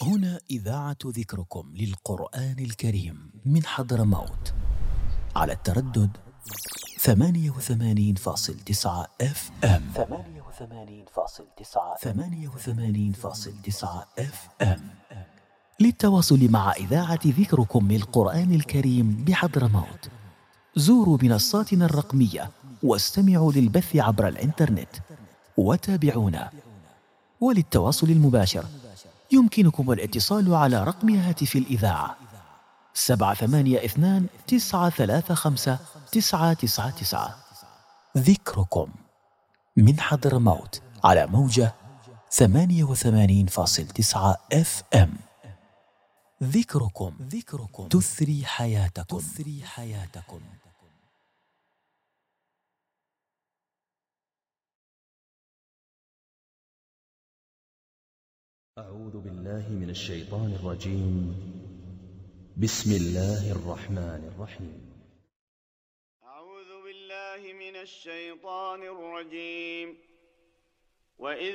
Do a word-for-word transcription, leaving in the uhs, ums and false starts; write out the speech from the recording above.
هنا إذاعة ذكركم للقرآن الكريم من حضرموت على التردد ثمانية وثمانين فاصل تسعة اف ام ثمانية وثمانين فاصل تسعة ثمانية وثمانين فاصل تسعة اف ام. للتواصل مع إذاعة ذكركم للقرآن الكريم بحضرموت زوروا منصاتنا الرقمية واستمعوا للبث عبر الإنترنت وتابعونا. وللتواصل المباشر يمكنكم الاتصال على رقم هاتف الإذاعة سبعة ثمانية اثنان تسعة ثلاثة خمسة تسعة تسعة تسعة. ذكركم من حضرموت على موجة ثمانية وثمانين فاصل تسعة اف ام. ذكركم ذكركم تثري حياتكم تثري حياتكم. أعوذ بالله من الشيطان الرجيم. بسم الله الرحمن الرحيم. أعوذ بالله من الشيطان الرجيم. وإذ